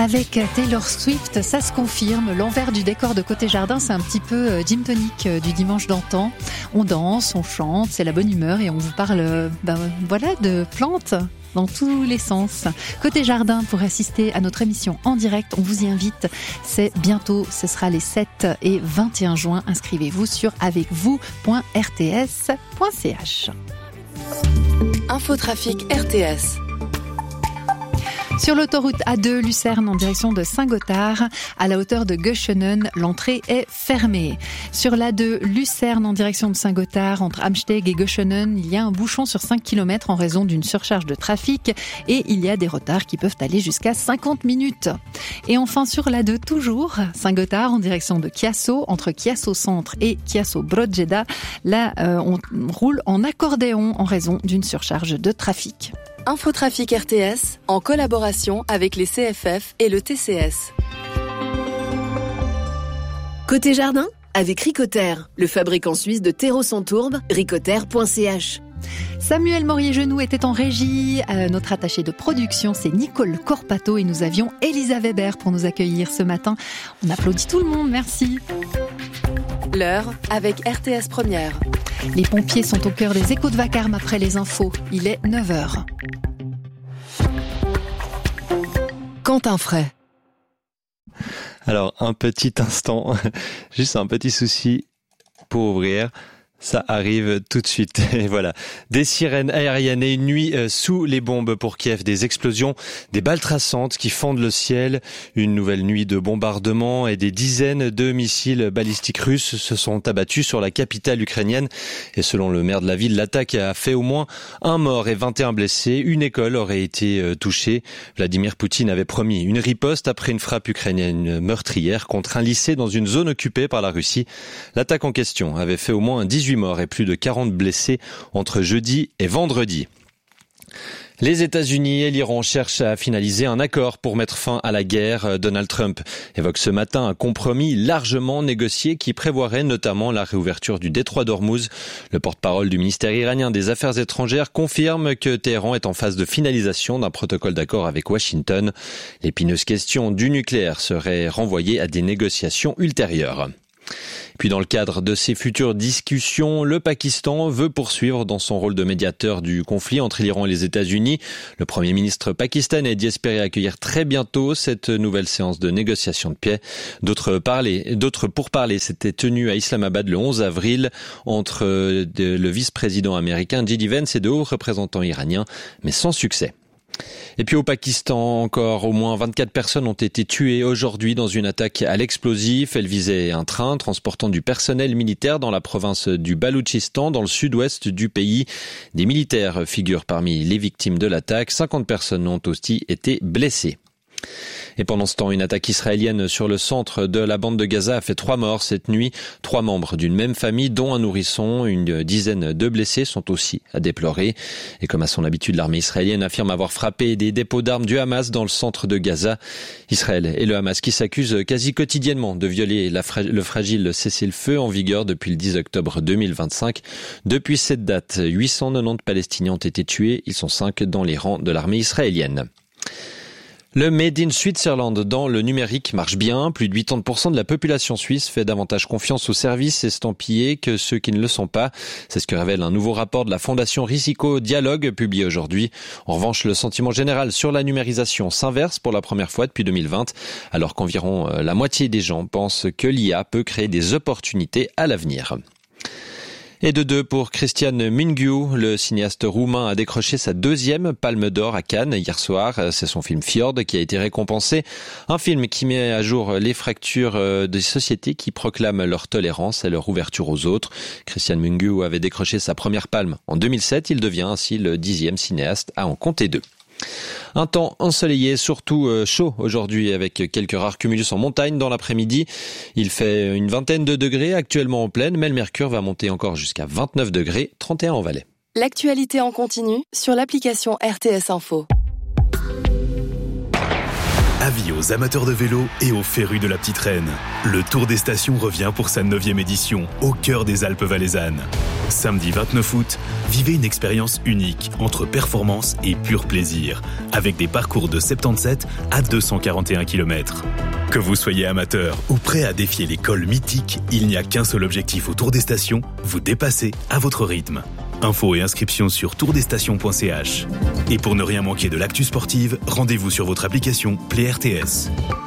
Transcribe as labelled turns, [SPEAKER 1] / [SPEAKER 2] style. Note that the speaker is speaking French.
[SPEAKER 1] Avec Taylor Swift, ça se confirme. L'envers du décor de Côté Jardin, c'est un petit peu gin tonic du dimanche d'antan. On danse, on chante, c'est la bonne humeur et on vous parle de plantes dans tous les sens. Côté Jardin, pour assister à notre émission en direct, on vous y invite. C'est bientôt, ce sera les 7 et 21 juin. Inscrivez-vous sur avecvous.rts.ch.
[SPEAKER 2] Infotrafic RTS.
[SPEAKER 1] Sur l'autoroute A2 Lucerne en direction de Saint-Gothard, à la hauteur de Göschenen, l'entrée est fermée. Sur l'A2 Lucerne en direction de Saint-Gothard, entre Amsteg et Göschenen, il y a un bouchon sur 5 km en raison d'une surcharge de trafic et il y a des retards qui peuvent aller jusqu'à 50 minutes. Et enfin sur l'A2 toujours, Saint-Gothard en direction de Chiasso, entre Chiasso Centre et Chiasso Brogeda, là on roule en accordéon en raison d'une surcharge de trafic.
[SPEAKER 2] Infotrafic RTS, en collaboration avec les CFF et le TCS. Côté Jardin, avec Ricoter, le fabricant suisse de terreau sans tourbe, ricoter.ch.
[SPEAKER 1] Samuel Morier-Genoux était en régie. Notre attachée de production, c'est Nicole Corpato et nous avions Elisa Weber pour nous accueillir ce matin. On applaudit tout le monde, merci.
[SPEAKER 2] L'heure avec RTS Première.
[SPEAKER 1] Les pompiers sont au cœur des échos de vacarme après les infos. Il est 9h.
[SPEAKER 2] Quentin Fray.
[SPEAKER 3] Alors, un petit instant, juste un petit souci pour ouvrir. Ça arrive tout de suite. Et voilà. Des sirènes aériennes et une nuit sous les bombes pour Kiev. Des explosions, des balles traçantes qui fendent le ciel. Une nouvelle nuit de bombardements et des dizaines de missiles balistiques russes se sont abattus sur la capitale ukrainienne. Et selon le maire de la ville, l'attaque a fait au moins un mort et 21 blessés. Une école aurait été touchée. Vladimir Poutine avait promis une riposte après une frappe ukrainienne meurtrière contre un lycée dans une zone occupée par la Russie. L'attaque en question avait fait au moins 18 morts et plus de 40 blessés entre jeudi et vendredi. Les États-Unis et l'Iran cherchent à finaliser un accord pour mettre fin à la guerre. Donald Trump évoque ce matin un compromis largement négocié qui prévoirait notamment la réouverture du détroit d'Ormuz. Le porte-parole du ministère iranien des Affaires étrangères confirme que Téhéran est en phase de finalisation d'un protocole d'accord avec Washington. L'épineuse question du nucléaire serait renvoyée à des négociations ultérieures. Puis dans le cadre de ces futures discussions, le Pakistan veut poursuivre dans son rôle de médiateur du conflit entre l'Iran et les États-Unis. Le Premier ministre pakistanais dit espérer accueillir très bientôt cette nouvelle séance de négociation de paix. D'autres pourparlers s'étaient tenus à Islamabad le 11 avril entre le vice-président américain J.D. Vance et de hauts représentants iraniens, mais sans succès. Et puis au Pakistan, encore au moins 24 personnes ont été tuées aujourd'hui dans une attaque à l'explosif. Elle visait un train transportant du personnel militaire dans la province du Baloutchistan, dans le sud-ouest du pays. Des militaires figurent parmi les victimes de l'attaque. 50 personnes ont aussi été blessées. Et pendant ce temps, une attaque israélienne sur le centre de la bande de Gaza a fait 3 morts cette nuit. 3 membres d'une même famille, dont un nourrisson. Une dizaine de blessés sont aussi à déplorer. Et comme à son habitude, l'armée israélienne affirme avoir frappé des dépôts d'armes du Hamas dans le centre de Gaza. Israël et le Hamas qui s'accusent quasi quotidiennement de violer le fragile cessez-le-feu en vigueur depuis le 10 octobre 2025. Depuis cette date, 890 Palestiniens ont été tués. Ils sont 5 dans les rangs de l'armée israélienne. Le Made in Switzerland dans le numérique marche bien. Plus de 80% de la population suisse fait davantage confiance aux services estampillés que ceux qui ne le sont pas. C'est ce que révèle un nouveau rapport de la Fondation Risico Dialogue publié aujourd'hui. En revanche, le sentiment général sur la numérisation s'inverse pour la première fois depuis 2020, alors qu'environ la moitié des gens pensent que l'IA peut créer des opportunités à l'avenir. Et de 2 pour Cristian Mungiu, le cinéaste roumain a décroché sa 2e Palme d'Or à Cannes hier soir. C'est son film Fjord qui a été récompensé. Un film qui met à jour les fractures des sociétés qui proclament leur tolérance et leur ouverture aux autres. Cristian Mungiu avait décroché sa première palme en 2007. Il devient ainsi le 10e cinéaste à en compter 2. Un temps ensoleillé, surtout chaud aujourd'hui avec quelques rares cumulus en montagne dans l'après-midi. Il fait une vingtaine de degrés actuellement en plaine, mais le mercure va monter encore jusqu'à 29 degrés, 31 en Valais.
[SPEAKER 2] L'actualité en continu sur l'application RTS Info.
[SPEAKER 4] Avis aux amateurs de vélo et aux férus de la petite reine. Le Tour des Stations revient pour sa 9e édition, au cœur des Alpes valaisannes. Samedi 29 août, vivez une expérience unique entre performance et pur plaisir, avec des parcours de 77 à 241 km. Que vous soyez amateur ou prêt à défier les cols mythiques, il n'y a qu'un seul objectif au Tour des Stations, vous dépasser à votre rythme. Infos et inscriptions sur tourdesstations.ch. Et pour ne rien manquer de l'actu sportive, rendez-vous sur votre application Play RTS.